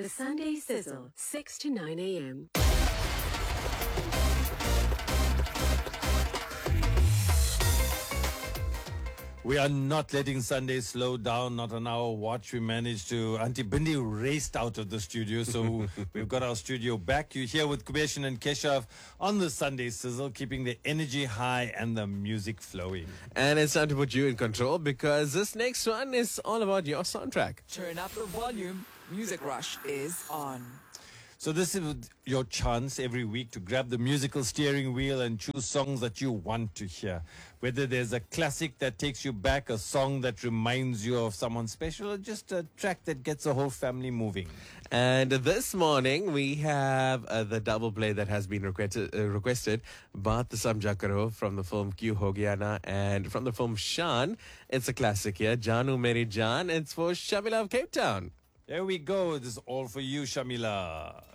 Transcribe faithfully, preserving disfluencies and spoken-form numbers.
The Sunday Sizzle, six to nine a.m. We are not letting Sunday slow down, not on our watch. We managed to, Auntie Bindi raced out of the studio, so we've got our studio back. You're here with Kubeshan and Keshav on the Sunday Sizzle, keeping the energy high and the music flowing. And it's time to put you in control because this next one is all about your soundtrack. Turn up the volume. Music Rush is on. So this is your chance every week to grab the musical steering wheel and choose songs that you want to hear. Whether there's a classic that takes you back, a song that reminds you of someone special, or just a track that gets the whole family moving. And this morning we have uh, the double play that has been requested, uh, requested Baat Samjha Karo from the film Kyun Ho Gaya Na, and from the film Shaan. It's a classic here, Janu Meri Jaan. It's for Shamila of Cape Town. There we go. This is all for you, Shamila.